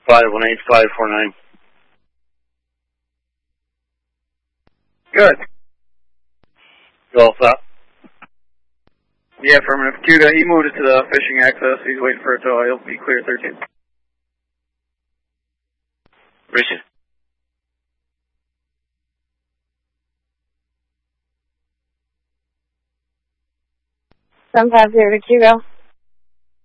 518-549. Good. You all set? Yeah, affirmative. Cuda, he moved it to the fishing access. He's waiting for it to, he'll be clear 13. Richard. 750 to Cuda.